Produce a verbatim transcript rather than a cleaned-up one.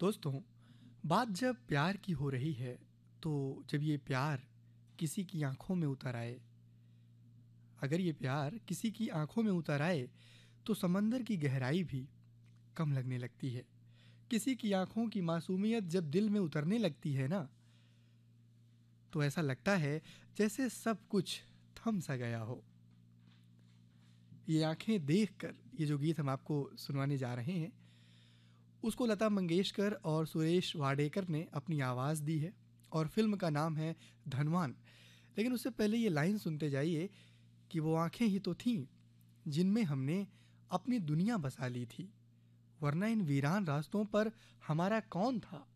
दोस्तों, बात जब प्यार की हो रही है तो जब ये प्यार किसी की आंखों में उतर आए अगर ये प्यार किसी की आंखों में उतर आए तो समंदर की गहराई भी कम लगने लगती है। किसी की आंखों की मासूमियत जब दिल में उतरने लगती है ना, तो ऐसा लगता है जैसे सब कुछ थम सा गया हो। ये आंखें देखकर ये जो गीत हम आपको सुनवाने जा रहे हैं, उसको लता मंगेशकर और सुरेश वाडेकर ने अपनी आवाज़ दी है और फिल्म का नाम है धनवान। लेकिन उससे पहले ये लाइन सुनते जाइए कि वो आंखें ही तो थीं जिनमें हमने अपनी दुनिया बसा ली थी, वरना इन वीरान रास्तों पर हमारा कौन था।